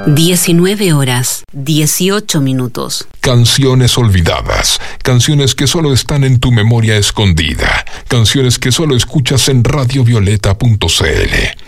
19 horas, 18 minutos. Canciones olvidadas, canciones que solo están en tu memoria escondida, canciones que solo escuchas en radiovioleta.cl.